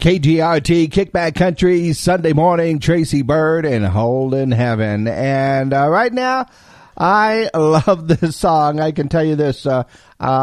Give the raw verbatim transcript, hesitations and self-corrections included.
K G R T, Kickback Country, Sunday morning, Tracy Byrd and Holden Heaven. And uh, right now, I love this song. I can tell you this. Uh, uh,